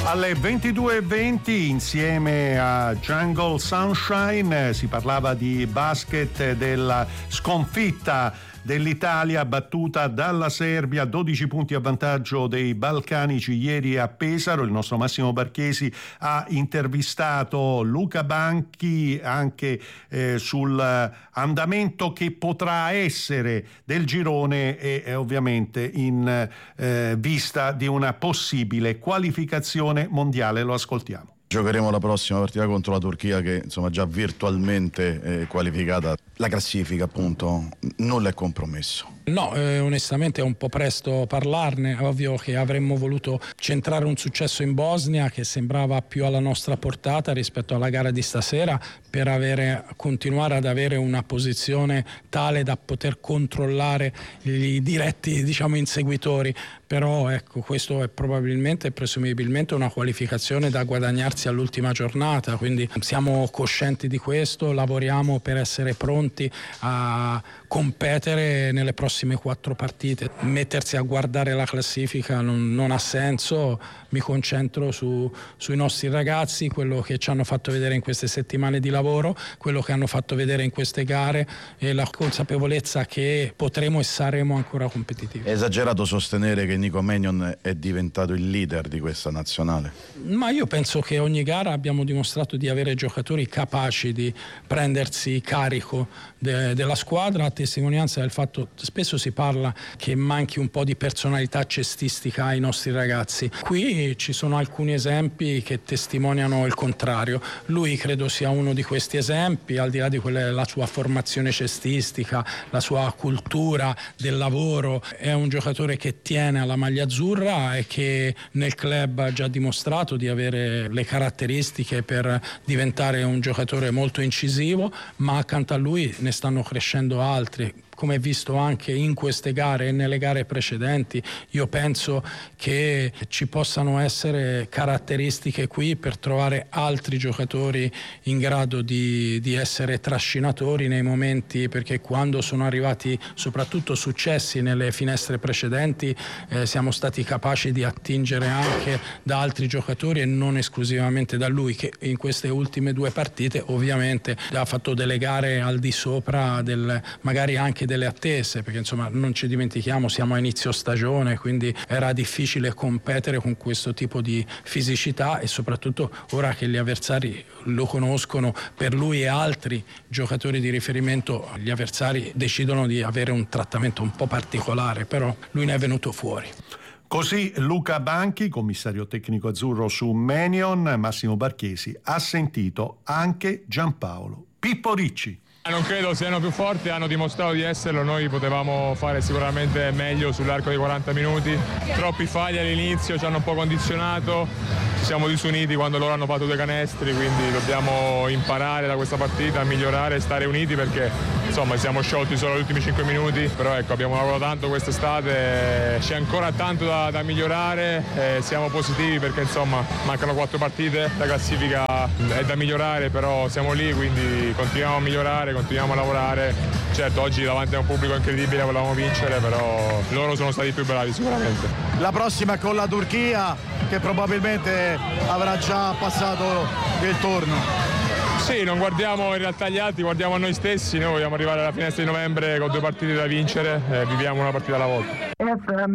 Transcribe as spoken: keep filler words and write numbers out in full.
Alle ventidue e venti insieme a Jungle Sunshine si parlava di basket, della sconfitta dell'Italia battuta dalla Serbia, dodici punti a vantaggio dei balcanici ieri a Pesaro. Il nostro Massimo Barchesi ha intervistato Luca Banchi anche eh, sull'andamento che potrà essere del girone e eh, ovviamente in eh, vista di una possibile qualificazione mondiale. Lo ascoltiamo. Giocheremo la prossima partita contro la Turchia, che insomma già virtualmente è qualificata. La classifica appunto nulla è compromesso. No, eh, onestamente è un po' presto parlarne. È ovvio che avremmo voluto centrare un successo in Bosnia che sembrava più alla nostra portata rispetto alla gara di stasera, per avere, continuare ad avere una posizione tale da poter controllare i diretti, diciamo, inseguitori. Però ecco, questo è probabilmente e presumibilmente una qualificazione da guadagnarsi all'ultima giornata, quindi siamo coscienti di questo, lavoriamo per essere pronti a competere nelle prossime quattro partite. Mettersi a guardare la classifica non, non ha senso. Mi concentro su, sui nostri ragazzi, quello che ci hanno fatto vedere in queste settimane di lavoro, quello che hanno fatto vedere in queste gare e la consapevolezza che potremo e saremo ancora competitivi. È esagerato sostenere che Nico Mannion è diventato il leader di questa nazionale? Ma io penso che ogni gara abbiamo dimostrato di avere giocatori capaci di prendersi carico de, della squadra, a testimonianza del fatto spesso si parla che manchi un po' di personalità cestistica ai nostri ragazzi. Qui ci sono alcuni esempi che testimoniano il contrario. Lui credo sia uno di questi esempi, al di là di quella, la sua formazione cestistica, la sua cultura del lavoro. È un giocatore che tiene alla maglia azzurra e che nel club ha già dimostrato di avere le caratteristiche per diventare un giocatore molto incisivo, ma accanto a lui ne stanno crescendo altri, come visto anche in queste gare e nelle gare precedenti. Io penso che ci possano essere caratteristiche qui per trovare altri giocatori in grado di, di essere trascinatori nei momenti, perché quando sono arrivati soprattutto successi nelle finestre precedenti eh, siamo stati capaci di attingere anche da altri giocatori e non esclusivamente da lui, che in queste ultime due partite ovviamente ha fatto delle gare al di sopra del, magari anche delle attese, perché insomma non ci dimentichiamo, siamo a inizio stagione, quindi era difficile competere con questo tipo di fisicità e soprattutto ora che gli avversari lo conoscono, per lui e altri giocatori di riferimento, gli avversari decidono di avere un trattamento un po' particolare, però lui ne è venuto fuori. Così Luca Banchi, commissario tecnico azzurro su Mannion. Massimo Barchesi ha sentito anche Giampaolo Pippo Ricci. Non credo siano più forti, hanno dimostrato di esserlo, noi potevamo fare sicuramente meglio sull'arco dei quaranta minuti, troppi falli all'inizio ci hanno un po' condizionato, ci siamo disuniti quando loro hanno fatto due canestri, quindi dobbiamo imparare da questa partita a migliorare e stare uniti, perché insomma siamo sciolti solo agli ultimi cinque minuti, però ecco, abbiamo lavorato tanto quest'estate, c'è ancora tanto da, da migliorare, e siamo positivi perché insomma mancano quattro partite, la classifica è da migliorare, però siamo lì, quindi continuiamo a migliorare, continuiamo a lavorare. Certo, oggi davanti a un pubblico incredibile volevamo vincere, però loro sono stati più bravi sicuramente. La prossima con la Turchia, che probabilmente avrà già passato il turno. Sì, non guardiamo in realtà gli altri, guardiamo a noi stessi. Noi vogliamo arrivare alla finestra di novembre con due partite da vincere e viviamo una partita alla volta.